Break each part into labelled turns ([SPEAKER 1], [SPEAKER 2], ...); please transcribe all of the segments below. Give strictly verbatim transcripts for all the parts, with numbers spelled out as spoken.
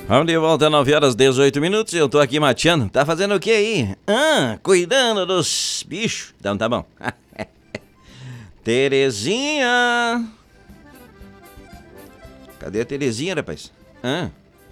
[SPEAKER 1] Vamos de volta, nove horas e dezoito minutos. Eu tô aqui mateando. Tá fazendo o que aí? Ah, cuidando dos bichos. Então tá bom. Terezinha. Cadê a Terezinha, rapaz? Ah.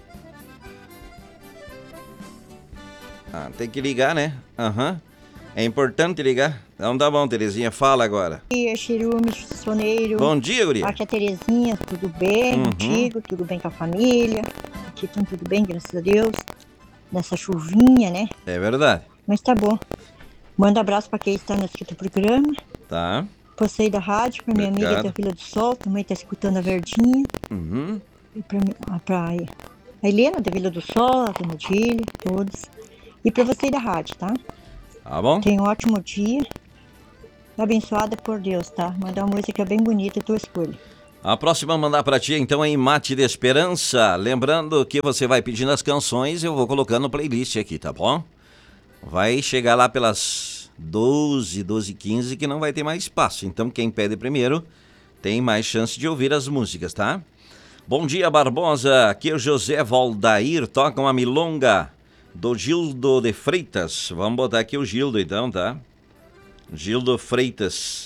[SPEAKER 1] Ah, tem que ligar, né? Aham. Uhum. É importante ligar. Então tá bom, Terezinha, fala agora.
[SPEAKER 2] Bom dia, Chirume, soneiro.
[SPEAKER 1] Bom dia, guria.
[SPEAKER 2] Aqui é a Terezinha, tudo bem
[SPEAKER 1] Uhum.
[SPEAKER 2] contigo? Tudo bem com a família? Aqui tá tudo bem, graças a Deus. Nessa chuvinha, né?
[SPEAKER 1] É verdade.
[SPEAKER 2] Mas tá bom. Manda abraço pra quem está no escuta programa.
[SPEAKER 1] Tá.
[SPEAKER 2] Passei da rádio, pra minha
[SPEAKER 1] Obrigado.
[SPEAKER 2] amiga da Vila do Sol, também tá escutando a Verdinha.
[SPEAKER 1] Uhum.
[SPEAKER 2] E pra, a, pra a Helena da Vila do Sol, a Dona Dília, todos. E pra você da rádio, tá?
[SPEAKER 1] Tá bom?
[SPEAKER 2] Tenha um ótimo dia. Abençoada por Deus, tá? Mandar uma música bem bonita, tua escolha.
[SPEAKER 1] A próxima mandar pra ti, então, é em Mate de Esperança. Lembrando que você vai pedindo as canções, eu vou colocando no playlist aqui, tá bom? Vai chegar lá pelas doze, doze e quinze que não vai ter mais espaço. Então, quem pede primeiro tem mais chance de ouvir as músicas, tá? Bom dia, Barbosa. Aqui é o José Valdair. Toca uma milonga do Gildo de Freitas. Vamos botar aqui o Gildo, então, tá? Gildo Freitas.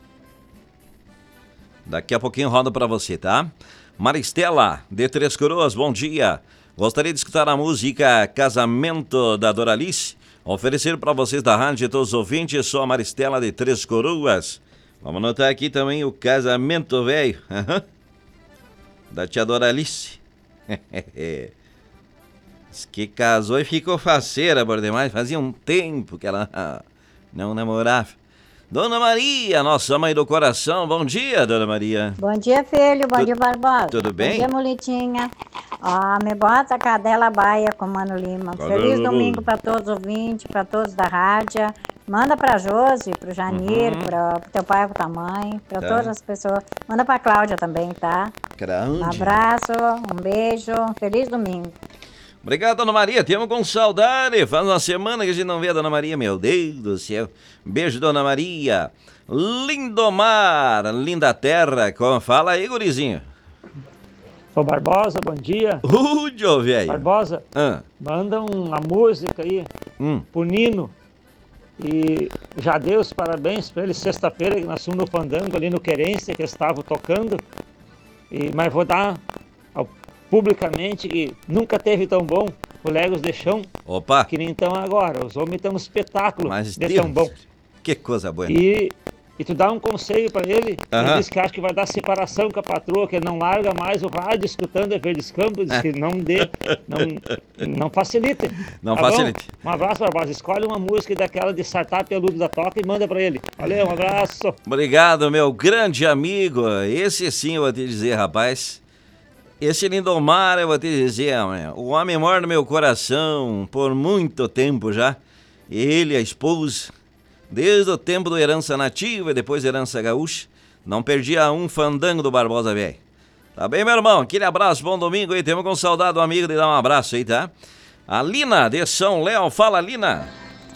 [SPEAKER 1] Daqui a pouquinho roda pra você, tá? Maristela, de Três Coroas, bom dia. Gostaria de escutar a música Casamento da Doralice. Oferecer pra vocês da rádio e todos os ouvintes. Sou a Maristela de Três Coroas. Vamos anotar aqui também o Casamento, velho. Da tia Doralice. Diz que casou e ficou faceira por demais. Fazia um tempo que ela não namorava. Dona Maria, nossa mãe do coração, bom dia, Dona Maria.
[SPEAKER 3] Bom dia, filho, bom
[SPEAKER 1] Tu-
[SPEAKER 3] dia, Barbosa.
[SPEAKER 1] tudo bem?
[SPEAKER 3] Bom dia, Molitinha. Ó, me bota a cadela baia com Mano Lima.
[SPEAKER 1] Cadela
[SPEAKER 3] Feliz
[SPEAKER 1] baia.
[SPEAKER 3] domingo para todos os ouvintes, para todos da rádio. Manda pra Josi, pro Janir,
[SPEAKER 1] Uhum.
[SPEAKER 3] pra, pro teu pai, pro tua mãe, pra
[SPEAKER 1] Tá.
[SPEAKER 3] todas as pessoas. Manda pra Cláudia também, tá? Um
[SPEAKER 1] Grande.
[SPEAKER 3] abraço, um beijo, feliz domingo.
[SPEAKER 1] Obrigado, Dona Maria. Temos com saudade. Faz uma semana que a gente não vê a Dona Maria. Meu Deus do céu. Beijo, Dona Maria. Lindomar, linda terra. Como fala aí, gurizinho?
[SPEAKER 4] Ô Barbosa, bom dia.
[SPEAKER 1] Uh, velho.
[SPEAKER 4] Barbosa,
[SPEAKER 1] Ah,
[SPEAKER 4] manda uma música aí
[SPEAKER 1] hum.
[SPEAKER 4] pro Nino. E já dei os parabéns para ele sexta-feira, que nós fomos no Fandango ali no Querência, que eles estavam tocando. E, mas vou dar ao- publicamente que nunca teve tão bom o Legos de Chão
[SPEAKER 1] Opa.
[SPEAKER 4] que nem então agora. Os homens estão no espetáculo
[SPEAKER 1] Mas
[SPEAKER 4] de
[SPEAKER 1] Deus,
[SPEAKER 4] tão bom.
[SPEAKER 1] que coisa boa.
[SPEAKER 4] E, e tu dá um conselho para ele,
[SPEAKER 1] Aham.
[SPEAKER 4] ele diz que acha que vai dar separação com a patroa, que ele não larga mais o rádio escutando a Verdes Campos, diz que não dê, não, não facilite.
[SPEAKER 1] Não
[SPEAKER 4] Tá bom?
[SPEAKER 1] facilite.
[SPEAKER 4] Um abraço, Barbosa. Escolhe uma música daquela de Sartar Peludo da Toca e manda para ele. Valeu, um abraço.
[SPEAKER 1] Obrigado, meu grande amigo. Esse sim eu vou te dizer, rapaz. Esse Lindomar, eu vou te dizer, meu, o homem mora no meu coração por muito tempo já. Ele, a esposa, desde o tempo do Herança Nativa e depois Herança Gaúcha, não perdia um fandango do Barbosa velho. Tá bem, meu irmão? Aquele abraço, bom domingo aí. Temos com saudade do amigo de dar um abraço aí, tá? A Lina de São Léo, fala, Lina.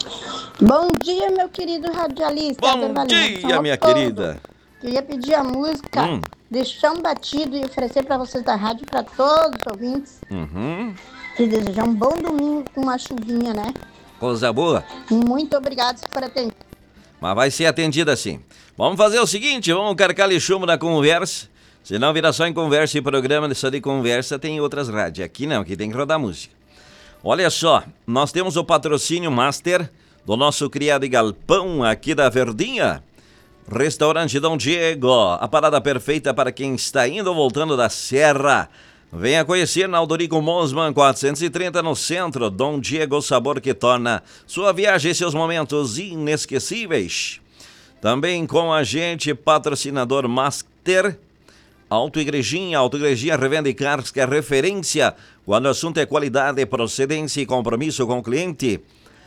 [SPEAKER 5] Bom dia, meu querido radialista.
[SPEAKER 1] Bom
[SPEAKER 5] Eva Valente,
[SPEAKER 1] dia,
[SPEAKER 5] São
[SPEAKER 1] minha
[SPEAKER 5] Paulo.
[SPEAKER 1] querida.
[SPEAKER 5] Queria pedir a música
[SPEAKER 1] Hum.
[SPEAKER 5] de Chão Batido e oferecer para vocês da rádio, para todos os ouvintes,
[SPEAKER 1] Uhum.
[SPEAKER 5] e desejar um bom domingo com uma chuvinha, né?
[SPEAKER 1] Coisa boa.
[SPEAKER 5] Muito obrigado por atender.
[SPEAKER 1] Mas vai ser atendida sim. Vamos fazer o seguinte, vamos carcar chumbo na conversa. Se não virar só em conversa e programa, só de conversa tem outras rádios. Aqui não, aqui tem que rodar música. Olha só, nós temos o patrocínio master do nosso criado e galpão aqui da Verdinha. Restaurante Dom Diego, a parada perfeita para quem está indo ou voltando da Serra. Venha conhecer na Aldorico Mosman quatrocentos e trinta no centro. Dom Diego, o sabor que torna sua viagem e seus momentos inesquecíveis. Também com a gente, patrocinador Master, Auto Igrejinha, Auto Igrejinha Revenda e Cars, que é referência quando o assunto é qualidade, procedência e compromisso com o cliente.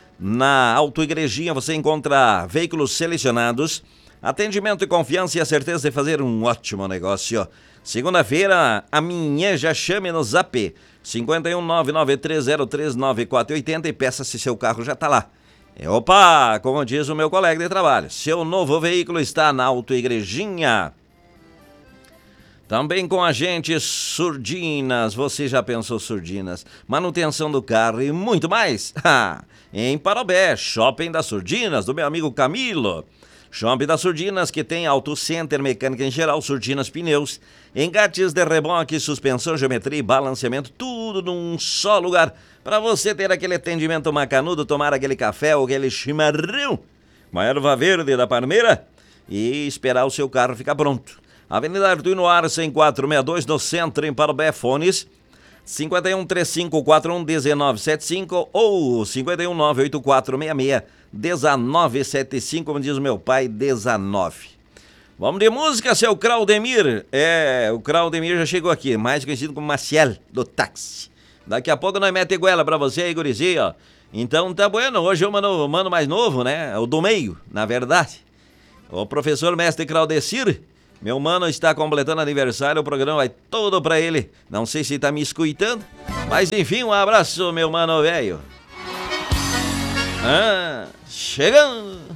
[SPEAKER 1] Na Auto Igrejinha você encontra veículos selecionados, atendimento e confiança e a certeza de fazer um ótimo negócio. Segunda-feira, a minha já chame no Zap cinco um nove nove três zero três nove quatro oito zero e peça se seu carro já está lá. E, opa, como diz o meu colega de trabalho, seu novo veículo está na Auto Igrejinha. Também com a gente, Surdinas. Você já pensou Surdinas? Manutenção do carro e muito mais. Em Parobé, Shopping das Surdinas, do meu amigo Camilo. Shopping das Surdinas, que tem Auto Center, mecânica em geral, Surdinas Pneus, engates de reboque, suspensão, geometria e balanceamento, tudo num só lugar. Para você ter aquele atendimento macanudo, tomar aquele café ou aquele chimarrão, uma erva verde da Parmeira e esperar o seu carro ficar pronto. Avenida Arduino Arce, em quatrocentos e sessenta e dois, no centro, em Parobé. Fones cinco um três cinco quatro um um nove sete cinco ou cinco um nove oito quatro seis seis um nove sete cinco, como diz o meu pai, dezenove. Vamos de música, seu Claudemir. É, o Claudemir já chegou aqui, mais conhecido como Maciel, do táxi. Daqui a pouco nós mete goela pra você aí, gurizinho, ó. Então tá bueno, hoje eu mando, mando mais novo, né? O do meio, na verdade. O professor mestre Claudecir, meu mano, está completando aniversário, o programa vai todo pra ele. Não sei se tá me escutando, mas enfim, um abraço, meu mano velho. Ah, chegando!